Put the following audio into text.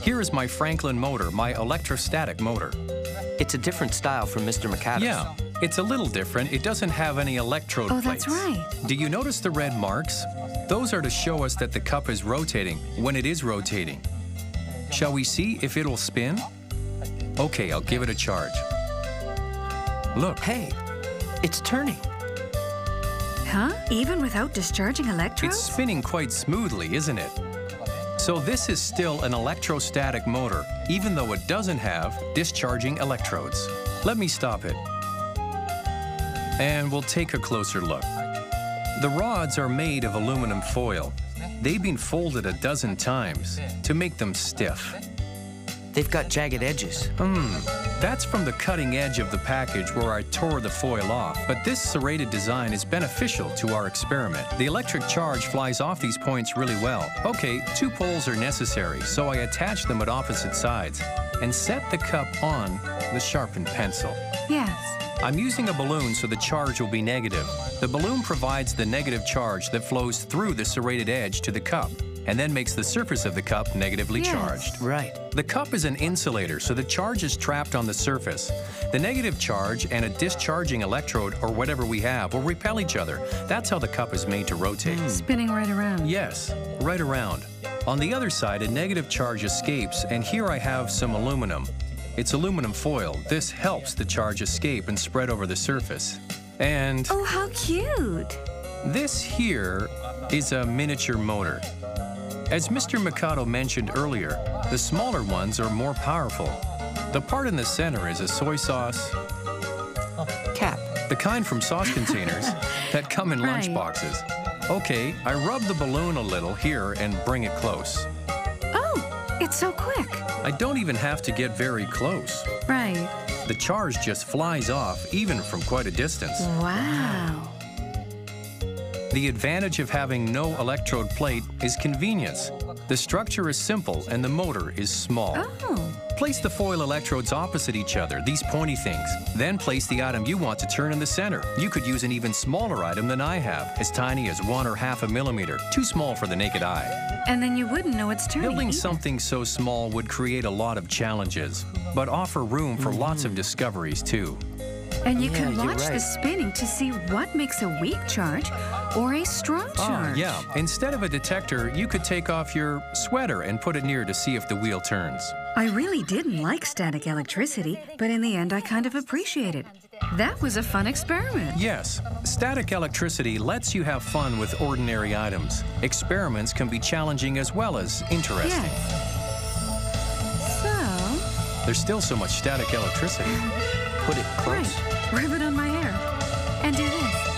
Here is my Franklin motor, my electrostatic motor. It's a different style from Mr. Mikado's. Yeah, it's a little different. It doesn't have any electrode Oh, plates. that's right. Do you notice the red marks? Those are to show us that the cup is rotating when it is rotating. Shall we see if it'll spin? Okay, I'll give it a charge. Look. Hey, it's turning. Huh? Even without discharging electrodes? It's spinning quite smoothly, isn't it? So this is still an electrostatic motor, even though it doesn't have discharging electrodes. Let me stop it. And we'll take a closer look. The rods are made of aluminum foil. They've been folded a dozen times to make them stiff. They've got jagged edges. That's from the cutting edge of the package where I tore the foil off, but this serrated design is beneficial to our experiment. The electric charge flies off these points really well. Okay, 2 poles are necessary, so I attach them at opposite sides and set the cup on the sharpened pencil. Yes. I'm using a balloon so the charge will be negative. The balloon provides the negative charge that flows through the serrated edge to the cup and then makes the surface of the cup negatively charged. Right. The cup is an insulator, so the charge is trapped on the surface. The negative charge and a discharging electrode, or whatever we have, will repel each other. That's how the cup is made to rotate. Spinning right around. Yes, right around. On the other side, a negative charge escapes, and here I have some aluminum. It's aluminum foil. This helps the charge escape and spread over the surface. And Oh, how cute. this here is a miniature motor. As Mr. Mikado mentioned earlier, the smaller ones are more powerful. The part in the center is a soy sauce Cap. the kind from sauce containers that come in Right. lunch boxes. Okay, I rub the balloon a little here and bring it close. Oh, it's so quick. I don't even have to get very close. Right. The charge just flies off, even from quite a distance. Wow. The advantage of having no electrode plate is convenience. The structure is simple and the motor is small. Oh. Place the foil electrodes opposite each other, these pointy things. Then place the item you want to turn in the center. You could use an even smaller item than I have, as tiny as 1 or 1/2 millimeter. Too small for the naked eye. And then you wouldn't know it's turning. Building either. something so small would create a lot of challenges, but offer room for lots of discoveries too. And you Yeah, can you're watch the right. spinning to see what makes a weak charge or a strong charge. Yeah. Instead of a detector, you could take off your sweater and put it near to see if the wheel turns. I really didn't like static electricity, but in the end I kind of appreciate it. That was a fun experiment. Yes, static electricity lets you have fun with ordinary items. Experiments can be challenging as well as interesting. Yes. So, There's still so much static electricity. Put it close. right, rub it on my hair. And do this.